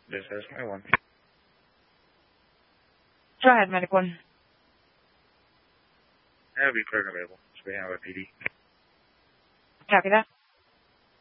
This is my one. Go ahead, Medic 1. I have you cleared available. So we have a PD. Copy that.